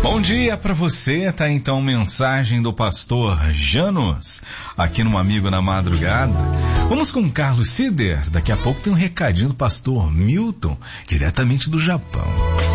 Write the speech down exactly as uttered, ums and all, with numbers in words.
Bom dia para você, tá então mensagem do pastor Janos, aqui no Amigo na Madrugada. Vamos com Carlos Sider, daqui a pouco tem um recadinho do pastor Milton, diretamente do Japão.